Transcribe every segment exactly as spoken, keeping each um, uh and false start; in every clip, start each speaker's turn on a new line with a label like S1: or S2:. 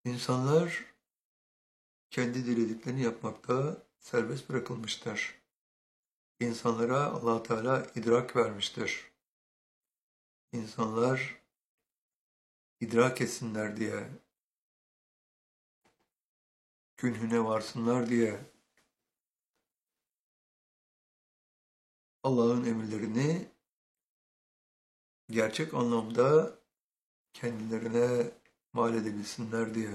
S1: İnsanlar kendi dilediklerini yapmakta serbest bırakılmıştır. İnsanlara Allah Teala idrak vermiştir. İnsanlar idrak etsinler diye, künhüne varsınlar diye Allah'ın emirlerini gerçek anlamda kendilerine mal edebilsinler diye.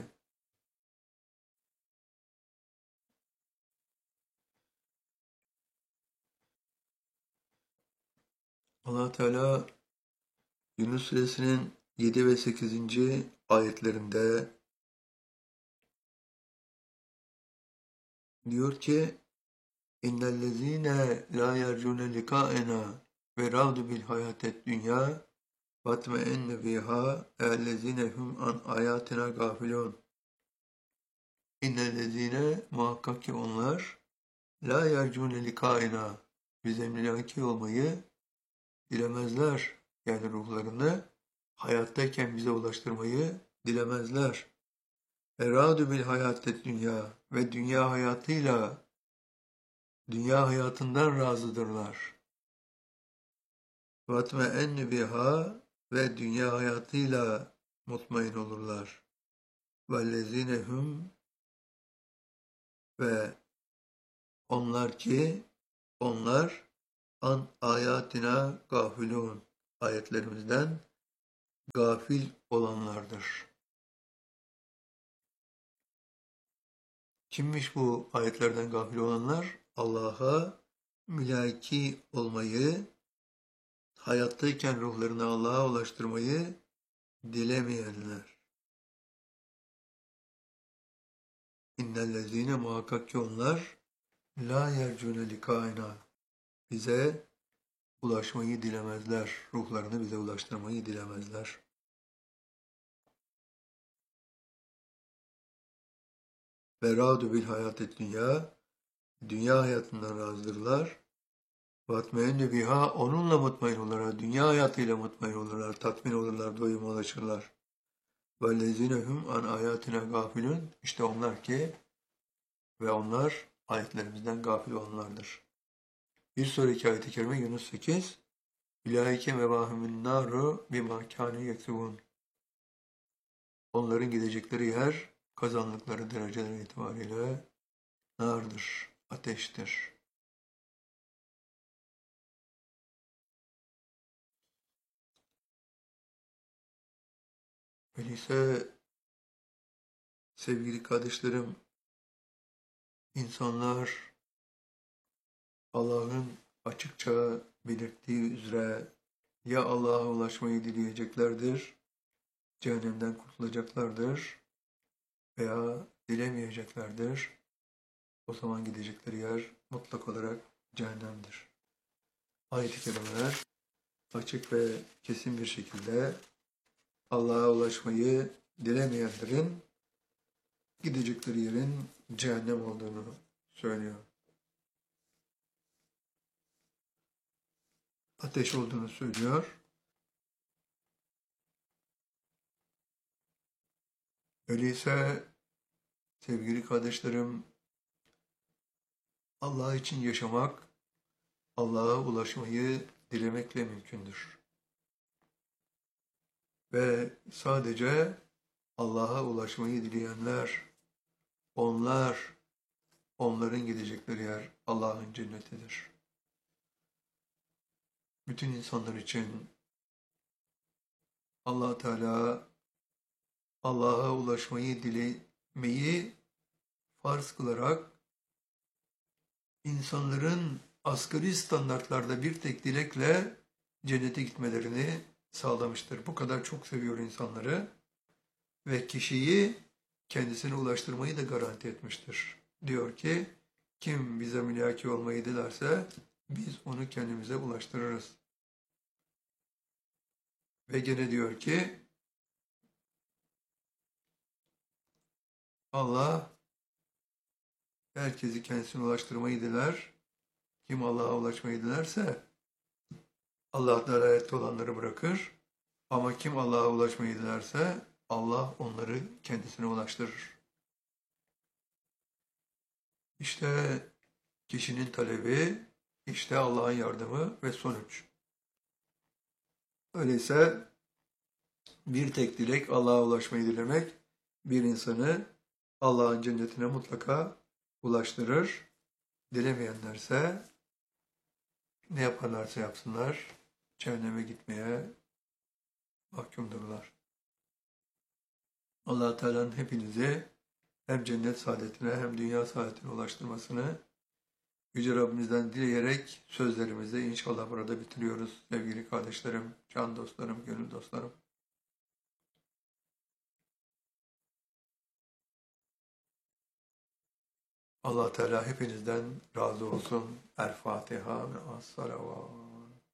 S1: Allah Teala Yunus Suresinin yedi ve sekizinci ayetlerinde diyor ki İnnellezîne lâ yercûne likâenâ ve râdu bil hayâted dünyâ vatme'enne bihâ ellezîne hum an âyâtina gâfilûn. İnnellezîne muhakkak ki onlar lâ yercûne likâenâ bize mülâki olmayı dilemezler. Yani ruhlarını hayattayken bize ulaştırmayı dilemezler. Erâdu bil hayâted dünya ve dünya hayatıyla dünya hayatından razıdırlar. Vatme'enne biha ve dünya hayatıyla mutmain olurlar. Vellezîne hum ve onlar ki onlar an ayatina gafilun ayetlerimizden gafil olanlardır. Kimmiş bu ayetlerden gafil olanlar? Allah'a mülaki olmayı, hayattayken ruhlarını Allah'a ulaştırmayı dilemeyenler. İnnellezîne muhakkak ki onlar la yercûne likâina bize ulaşmayı dilemezler. Ruhlarını bize ulaştırmayı dilemezler. Berâdu bil hayâted dünya dünya hayatından razıdırlar. Vatme'enne biha onunla mutmain olurlar. Dünya hayatıyla mutmain olurlar. Tatmin olurlar. Doyuma ulaşırlar. Vellezîne hum an ayatina gafilun işte onlar ki ve onlar ayetlerimizden gafil olanlardır. Bir sonraki ayet-i kerime Yunus sekiz Ulaike mevâhümün nâru bimâ kânû yeksibûn. Onların gidecekleri yer kazandıkları dereceler itibariyle nardır, ateştir. Öyleyse sevgili kardeşlerim, insanlar Allah'ın açıkça belirttiği üzere ya Allah'a ulaşmayı dileyeceklerdir, cehennemden kurtulacaklardır veya dilemeyeceklerdir. O zaman gidecekleri yer mutlak olarak cehennemdir. Ayet-i kerimeler açık ve kesin bir şekilde Allah'a ulaşmayı dilemeyenlerin gidecekleri yerin cehennem olduğunu söylüyor. Ateş olduğunu söylüyor. Öyleyse sevgili kardeşlerim, Allah için yaşamak, Allah'a ulaşmayı dilemekle mümkündür. Ve sadece Allah'a ulaşmayı dileyenler, onlar, onların gidecekleri yer Allah'ın cennetidir. Bütün insanlar için Allah Teala Allah'a ulaşmayı dilemeyi farz kılarak insanların asgari standartlarda bir tek dilekle cennete gitmelerini sağlamıştır. Bu kadar çok seviyor insanları ve kişiyi kendisine ulaştırmayı da garanti etmiştir. Diyor ki, kim bize mülaki olmayı dilerse biz onu kendimize ulaştırırız. Ve gene diyor ki, Allah herkesi kendisine ulaştırmayı diler. Kim Allah'a ulaşmayı dilerse Allah dalalette olanları bırakır. Ama kim Allah'a ulaşmayı dilerse Allah onları kendisine ulaştırır. İşte kişinin talebi, işte Allah'ın yardımı ve sonuç. Öyleyse bir tek dilek Allah'a ulaşmayı dilemek bir insanı Allah'ın cennetine mutlaka ulaştırır. Dilemeyenlerse ne yaparlarsa yapsınlar cehenneme gitmeye mahkumdurlar. Allah Teala'nın hepinizi hem cennet saadetine hem dünya saadetine ulaştırmasını Yüce Rabbimizden dileyerek sözlerimizi inşallah burada bitiriyoruz sevgili kardeşlerim, can dostlarım, gönül dostlarım. Allah Teala hepinizden razı olsun. El Fatiha ve as-salavat.